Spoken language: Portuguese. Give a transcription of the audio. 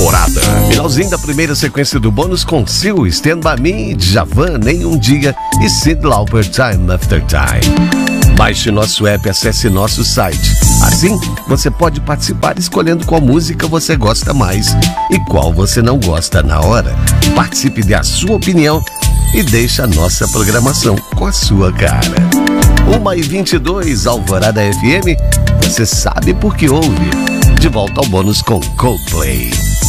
temporada. Finalzinho da primeira sequência do bônus com Seal, Stand By Me, Djavan, Nem Um Dia e Cyndi Lauper, Time After Time. Baixe nosso app, acesse nosso site. Assim, você pode participar escolhendo qual música você gosta mais e qual você não gosta na hora. Participe, dê a sua opinião e deixe a nossa programação com a sua cara. 1h22, Alvorada FM, você sabe por que ouve. De volta ao bônus com Coldplay.